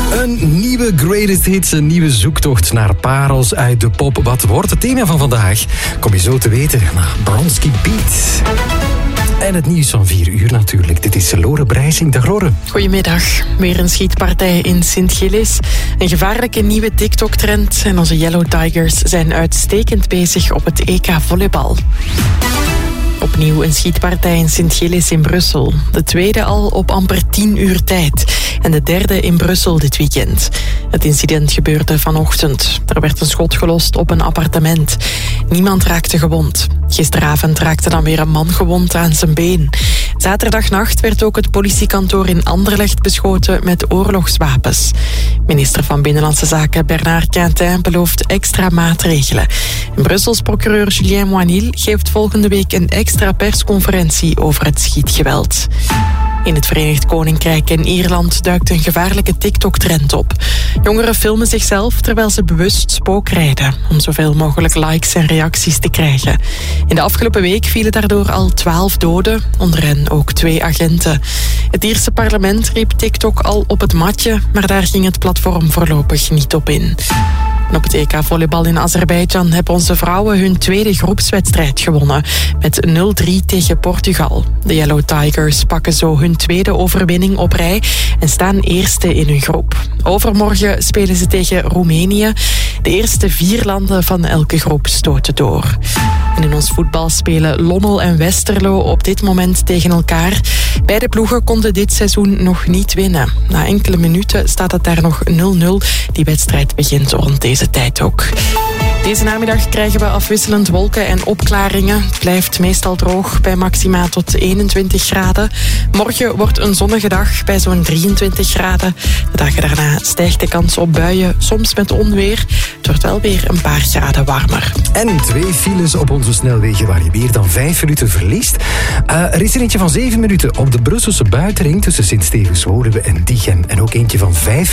Een nieuwe greatest hits, een nieuwe zoektocht naar parels uit de pop. Wat wordt het thema van vandaag? Kom je zo te weten na Bronski Beat. En het nieuws van 4 uur natuurlijk. Dit is Lore Brijsing. Dag Lore. Goedemiddag. Weer een schietpartij in Sint-Gilles. Een gevaarlijke nieuwe TikTok-trend. En onze Yellow Tigers zijn uitstekend bezig op het EK volleybal. Opnieuw een schietpartij in Sint-Gilles in Brussel. De tweede al op amper 10 uur tijd. En de derde in Brussel dit weekend. Het incident gebeurde vanochtend. Er werd een schot gelost op een appartement. Niemand raakte gewond. Gisteravond raakte dan weer een man gewond aan zijn been. Zaterdagnacht werd ook het politiekantoor in Anderlecht beschoten met oorlogswapens. Minister van Binnenlandse Zaken Bernard Quintin belooft extra maatregelen. En Brussels procureur Julien Moinil geeft volgende week een extra persconferentie over het schietgeweld. In het Verenigd Koninkrijk en Ierland duikt een gevaarlijke TikTok-trend op. Jongeren filmen zichzelf terwijl ze bewust spookrijden, om zoveel mogelijk likes en reacties te krijgen. In de afgelopen week vielen daardoor al 12 doden, onder hen ook 2 agenten. Het Ierse parlement riep TikTok al op het matje, maar daar ging het platform voorlopig niet op in. En op het EK volleybal in Azerbeidzjan hebben onze vrouwen hun tweede groepswedstrijd gewonnen. Met 0-3 tegen Portugal. De Yellow Tigers pakken zo hun tweede overwinning op rij en staan eerste in hun groep. Overmorgen spelen ze tegen Roemenië. De eerste 4 landen van elke groep stoten door. En in ons voetbal spelen Lommel en Westerlo op dit moment tegen elkaar. Beide ploegen konden dit seizoen nog niet winnen. Na enkele minuten staat het daar nog 0-0. Die wedstrijd begint rond deze tijd ook. Deze namiddag krijgen we afwisselend wolken en opklaringen. Het blijft meestal droog bij maxima tot 21 graden. Morgen wordt een zonnige dag bij zo'n 23 graden. De dagen daarna stijgt de kans op buien, soms met onweer. Het wordt wel weer een paar graden warmer. En 2 files op onze snelwegen waar je meer dan 5 minuten verliest. Er is er eentje van 7 minuten op de Brusselse buitenring tussen Sint-Stevens-Woluwe en Diegem. En ook eentje van 5